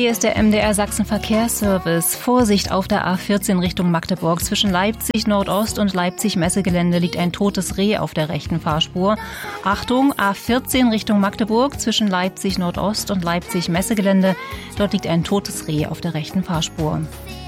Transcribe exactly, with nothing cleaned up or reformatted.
Hier ist der M D R Sachsen Verkehrsservice. Vorsicht auf der A vierzehn Richtung Magdeburg. Zwischen Leipzig Nordost und Leipzig Messegelände liegt ein totes Reh auf der rechten Fahrspur. Achtung, A vierzehn Richtung Magdeburg. Zwischen Leipzig Nordost und Leipzig Messegelände. Dort liegt ein totes Reh auf der rechten Fahrspur.